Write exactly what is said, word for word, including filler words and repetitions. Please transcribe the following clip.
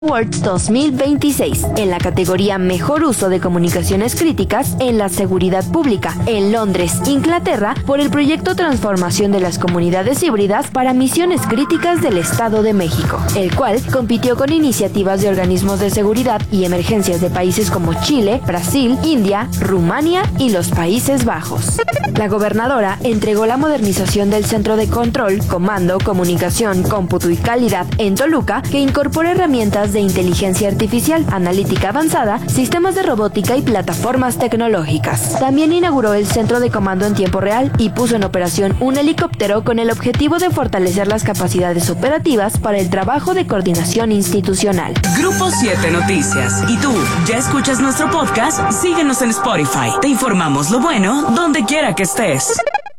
Awards dos mil veintiséis en la categoría Mejor Uso de Comunicaciones Críticas en la Seguridad Pública en Londres, Inglaterra, por el proyecto Transformación de las Comunidades Híbridas para Misiones Críticas del Estado de México, el cual compitió con iniciativas de organismos de seguridad y emergencias de países como Chile, Brasil, India, Rumania y los Países Bajos. La gobernadora entregó la modernización del Centro de Control, Comando, Comunicación, Cómputo y Calidad en Toluca, que incorpora herramientas de inteligencia artificial, analítica avanzada, sistemas de robótica y plataformas tecnológicas. También inauguró el Centro de Comando en tiempo real y puso en operación un helicóptero con el objetivo de fortalecer las capacidades operativas para el trabajo de coordinación institucional. Grupo siete Noticias. ¿Y tú, ya escuchas nuestro podcast? Síguenos en Spotify. Te informamos lo bueno donde quiera que estés.